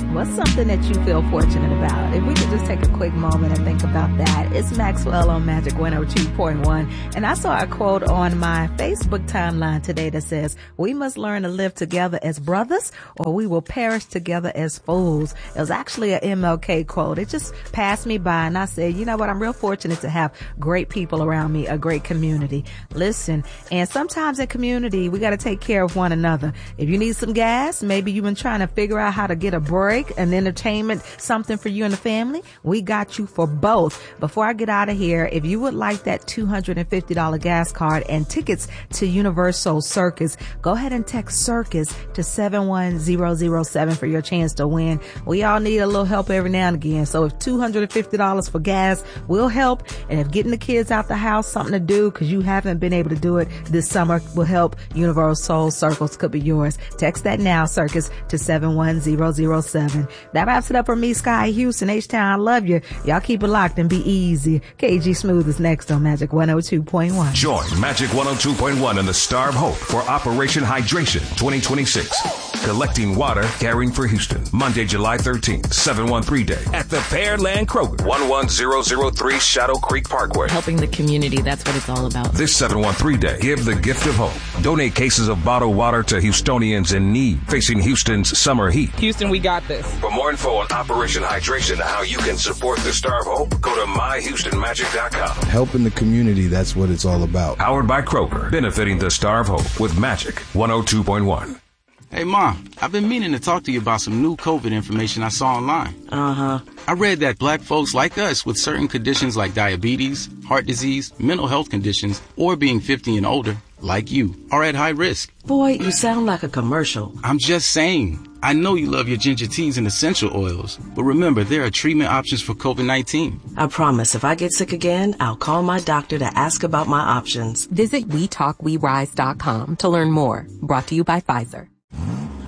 What's something that you feel fortunate about? If we could just take a quick moment and think about that. It's Maxwell on Magic 102.1. And I saw a quote on my Facebook timeline today that says, we must learn to live together as brothers or we will perish together as fools. It was actually an MLK quote. It just passed me by and I said, you know what? I'm real fortunate to have great people around me, a great community. Listen, and sometimes in community, we got to take care of one another. If you need some gas, maybe you've been trying to figure out how to get a break, an entertainment, something for you and the family, we got you for both. Before I get out of here, if you would like that $250 gas card and tickets to Universal Circus, go ahead and text Circus to 71007 for your chance to win. We all need a little help every now and again. So if $250 for gas will help, and if getting the kids out the house, something to do because you haven't been able to do it this summer will help, Universal Circus could be yours. Text that now, Circus, to 71007. That wraps it up for me, Sky Houston, H-Town. I love you. Y'all keep it locked and be easy. KG Smooth is next on Magic 102.1. Join Magic 102.1 and the Star of Hope for Operation Hydration 2026. Collecting water, caring for Houston. Monday, July 13th, 713 Day at the Pearland Kroger, 11003 Shadow Creek Parkway. Helping the community, that's what it's all about. This 713 Day, give the gift of hope. Donate cases of bottled water to Houstonians in need facing Houston's summer heat. Houston, we got this. For more info on Operation Hydration and how you can support the Star of Hope, go to myhoustonmagic.com. Helping the community, that's what it's all about. Powered by Kroger, benefiting the Star of Hope with Magic 102.1. Hey, Mom, I've been meaning to talk to you about some new COVID information I saw online. Uh-huh. I read that black folks like us with certain conditions like diabetes, heart disease, mental health conditions, or being 50 and older, like you, are at high risk. Boy, you sound like a commercial. I'm just saying. I know you love your ginger teas and essential oils, but remember, there are treatment options for COVID-19. I promise if I get sick again, I'll call my doctor to ask about my options. Visit WeTalkWeRise.com to learn more. Brought to you by Pfizer.